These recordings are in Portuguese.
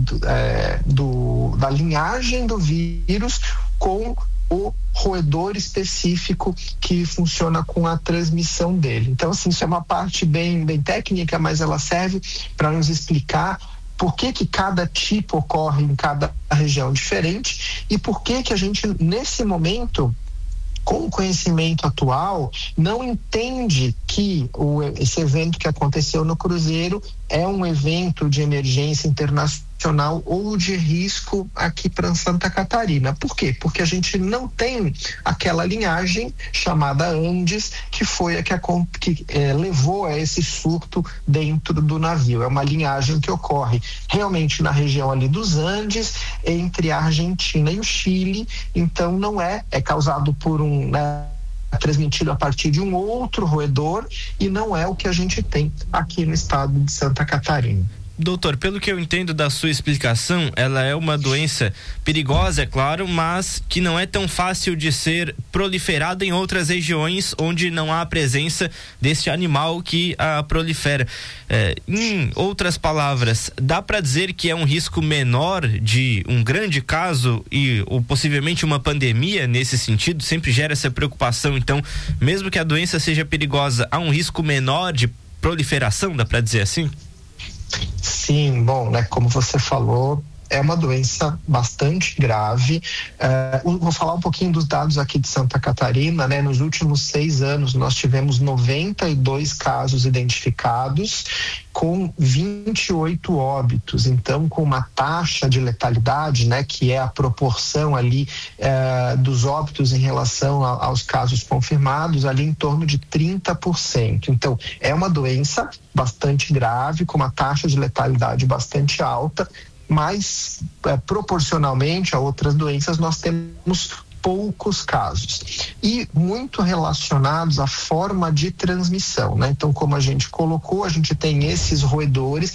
da linhagem do vírus com o roedor específico que funciona com a transmissão dele. Então, assim, isso é uma parte bem técnica, mas ela serve para nos explicar por que cada tipo ocorre em cada região diferente e por que a gente, nesse momento, com o conhecimento atual, não entende que esse evento que aconteceu no Cruzeiro é um evento de emergência internacional ou de risco aqui para Santa Catarina. Por quê? Porque a gente não tem aquela linhagem chamada Andes, que foi a que levou a esse surto dentro do navio. É uma linhagem que ocorre realmente na região ali dos Andes, entre a Argentina e o Chile. Então não é causado por transmitido a partir de um outro roedor e não é o que a gente tem aqui no estado de Santa Catarina. Doutor, pelo que eu entendo da sua explicação, ela é uma doença perigosa, é claro, mas que não é tão fácil de ser proliferada em outras regiões onde não há a presença deste animal que a prolifera. Em outras palavras, dá para dizer que é um risco menor de um grande caso ou possivelmente uma pandemia nesse sentido? Sempre gera essa preocupação, então, mesmo que a doença seja perigosa, há um risco menor de proliferação, dá para dizer assim? Sim, bom, como você falou, é uma doença bastante grave. Vou falar um pouquinho dos dados aqui de Santa Catarina, Nos últimos 6 anos nós tivemos 92 casos identificados com 28 óbitos, então com uma taxa de letalidade, que é a proporção ali dos óbitos em relação aos casos confirmados, ali em torno de 30%. Então, é uma doença bastante grave, com uma taxa de letalidade bastante alta, mas proporcionalmente a outras doenças nós temos poucos casos e muito relacionados à forma de transmissão, Então, como a gente colocou, a gente tem esses roedores,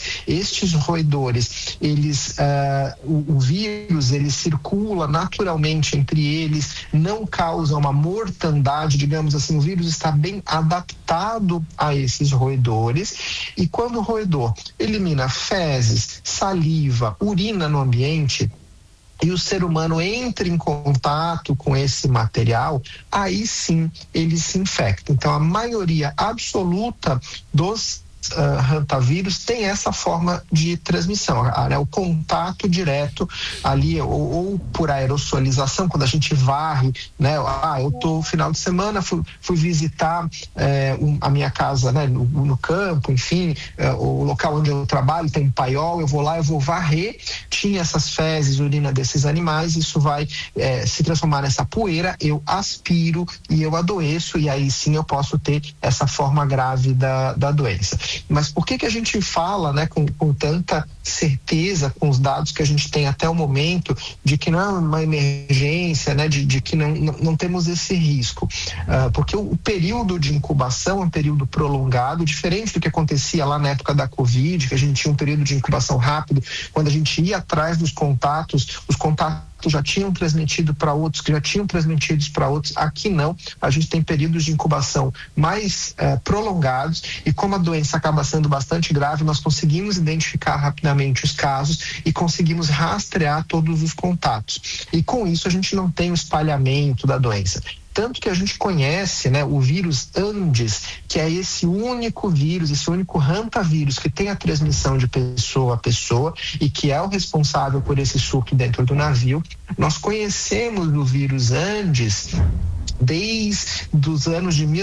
eles, o vírus, ele circula naturalmente entre eles, não causa uma mortandade, digamos assim, o vírus está bem adaptado a esses roedores e quando o roedor elimina fezes, saliva, urina no ambiente, e o ser humano entra em contato com esse material, aí sim ele se infecta. Então, a maioria absoluta dos hantavírus tem essa forma de transmissão, o contato direto ali, ou por aerossolização, quando a gente varre, eu tô final de semana, fui visitar a minha casa, no campo, enfim, o local onde eu trabalho tem um paiol, eu vou lá, eu vou varrer, tinha essas fezes, urina desses animais, isso vai se transformar nessa poeira, eu aspiro e eu adoeço, e aí sim eu posso ter essa forma grave da doença. Mas por que a gente fala, com tanta certeza, com os dados que a gente tem até o momento, de que não é uma emergência, de que não temos esse risco? Porque o período de incubação é um período prolongado, diferente do que acontecia lá na época da Covid, que a gente tinha um período de incubação rápido, quando a gente ia atrás dos contatos, os contatos já tinham transmitido para outros, que já tinham transmitidos para outros. Aqui não, a gente tem períodos de incubação mais prolongados e como a doença acaba sendo bastante grave, nós conseguimos identificar rapidamente os casos e conseguimos rastrear todos os contatos. E com isso a gente não tem o espalhamento da doença. Tanto que a gente conhece, o vírus Andes, que é esse único vírus, esse único hantavírus que tem a transmissão de pessoa a pessoa e que é o responsável por esse surto dentro do navio. Nós conhecemos o vírus Andes desde os anos de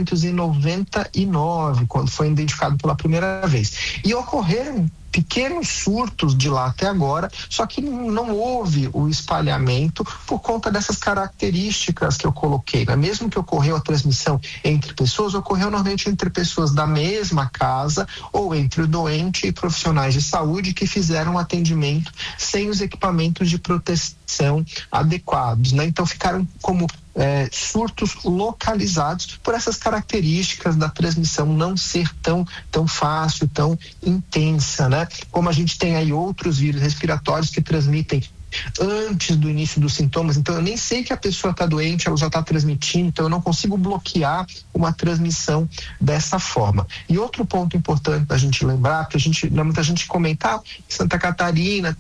1999, quando foi identificado pela primeira vez. E ocorreram pequenos surtos de lá até agora, só que não houve o espalhamento por conta dessas características que eu coloquei, Mesmo que ocorreu a transmissão entre pessoas, ocorreu normalmente entre pessoas da mesma casa ou entre o doente e profissionais de saúde que fizeram atendimento sem os equipamentos de proteção adequados, Então ficaram como surtos localizados por essas características da transmissão não ser tão fácil, tão intensa, Como a gente tem aí outros vírus respiratórios que transmitem antes do início dos sintomas, então eu nem sei que a pessoa está doente, ela já está transmitindo, então eu não consigo bloquear uma transmissão dessa forma. E outro ponto importante da gente lembrar, porque muita gente comenta, Santa Catarina